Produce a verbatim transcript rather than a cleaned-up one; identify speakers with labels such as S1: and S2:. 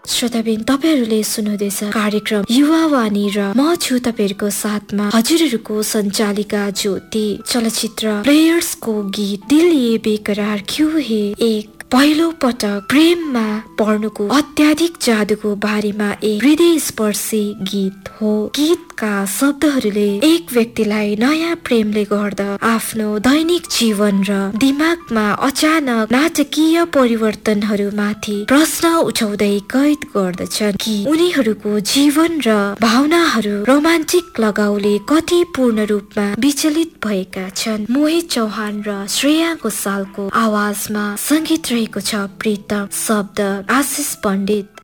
S1: श्रोताबिन, तपाईहरूले सुन्नुहुँदैछ कार्यक्रम युवावाणी र म छु तपाईहरूको साथमा हजुरहरूको सञ्चालिका ज्योति। चलचित्र प्लेयर्सको गीत दिल ये बेकरार क्यों है एक पहिलो पटक प्रेममा पर्नुको अत्याधिक जादुको बारेमा एक हृदय स्पर्शी गीत हो। गीतका शब्दहरूले एक व्यक्तिलाई नयाँ प्रेमले गर्दा आफ्नो दैनिक जीवन र दिमागमा अचानक नाटकीय परिवर्तनहरूमाथि प्रश्न उठाउँदै कैद गर्दछन् कि उनीहरूको जीवन र भावनाहरू रोमान्टिक लगाउले कति पूर्ण रूपमा विचलित भएका छन्। मोहित चौहान र श्रेया घोषालको आवाजमा संगीत रहेको छ प्रीतम, शब्द आशिष पण्डित।